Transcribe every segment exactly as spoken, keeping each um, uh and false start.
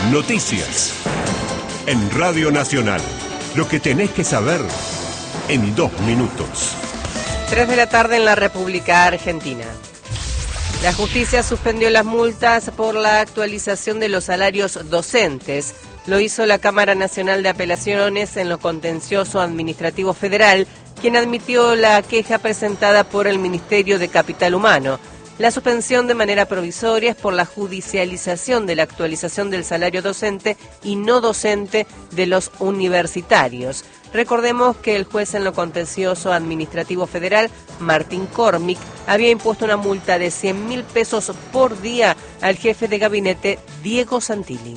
Noticias. En Radio Nacional. Lo que tenés que saber en dos minutos. Tres de la tarde en la República Argentina. La justicia suspendió las multas por la actualización de los salarios docentes. Lo hizo la Cámara Nacional de Apelaciones en lo contencioso administrativo federal, quien admitió la queja presentada por el Ministerio de Capital Humano. La suspensión de manera provisoria es por la judicialización de la actualización del salario docente y no docente de los universitarios. Recordemos que el juez en lo contencioso administrativo federal, Martín Cormick, había impuesto una multa de cien mil pesos por día al jefe de gabinete, Diego Santilli.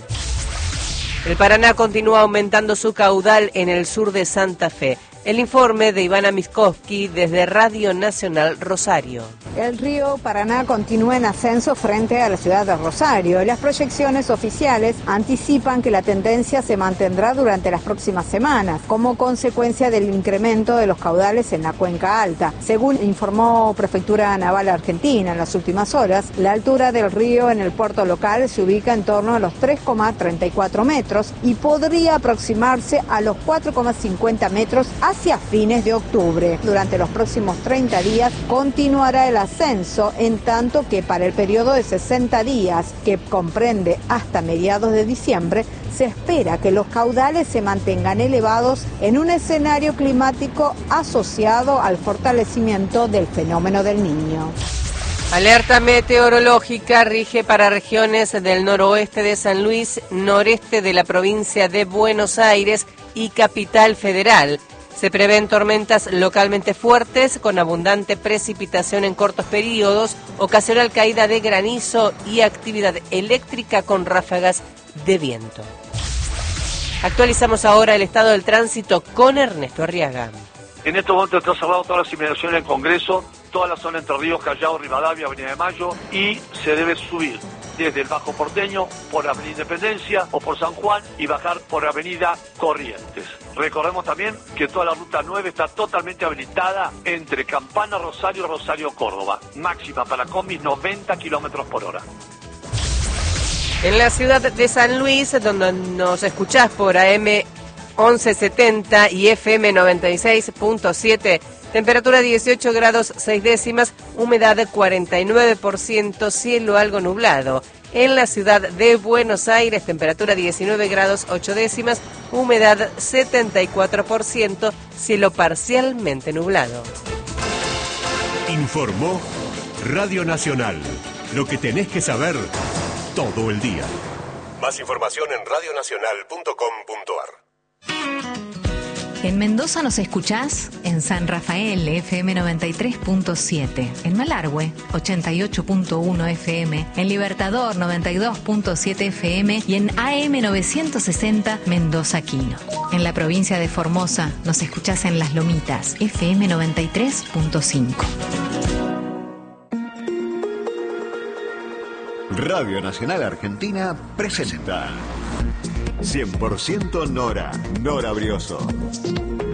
El Paraná continúa aumentando su caudal en el sur de Santa Fe. El informe de Ivana Miskovsky desde Radio Nacional Rosario. El río Paraná continúa en ascenso frente a la ciudad de Rosario. Las proyecciones oficiales anticipan que la tendencia se mantendrá durante las próximas semanas, como consecuencia del incremento de los caudales en la cuenca alta. Según informó Prefectura Naval Argentina en las últimas horas, la altura del río en el puerto local se ubica en torno a los tres coma treinta y cuatro metros y podría aproximarse a los cuatro coma cincuenta metros hacia fines de octubre. Durante los próximos treinta días continuará el ascenso, en tanto que para el periodo de sesenta días, que comprende hasta mediados de diciembre, se espera que los caudales se mantengan elevados en un escenario climático asociado al fortalecimiento del fenómeno del Niño. Alerta meteorológica rige para regiones del noroeste de San Luis, noreste de la provincia de Buenos Aires y Capital Federal. Se prevén tormentas localmente fuertes con abundante precipitación en cortos periodos, ocasional caída de granizo y actividad eléctrica con ráfagas de viento. Actualizamos ahora el estado del tránsito con Ernesto Arriaga. En este momento está cerrado todas las inmediaciones del Congreso, toda la zona Entre Ríos, Callao, Rivadavia, Avenida de Mayo, y se debe subir desde el Bajo Porteño por Avenida Independencia o por San Juan y bajar por Avenida Corrientes. Recordemos también que toda la Ruta nueve está totalmente habilitada entre Campana, Rosario, Rosario, Córdoba. Máxima para combis noventa kilómetros por hora. En la ciudad de San Luis, donde nos escuchás por A M once setenta y F M noventa y seis punto siete, temperatura dieciocho grados seis décimas, humedad cuarenta y nueve por ciento, cielo algo nublado. En la ciudad de Buenos Aires, temperatura diecinueve grados ocho décimas, humedad setenta y cuatro por ciento, cielo parcialmente nublado. Informó Radio Nacional. Lo que tenés que saber todo el día. Más información en radio nacional punto com punto ar. En Mendoza nos escuchás en San Rafael, F M noventa y tres punto siete, en Malargüe, ochenta y ocho punto uno F M, en Libertador, noventa y dos punto siete F M y en A M novecientos sesenta Mendoza Quino. En la provincia de Formosa nos escuchás en Las Lomitas, F M noventa y tres punto cinco. Radio Nacional Argentina presenta cien por ciento Nora, Nora Brioso.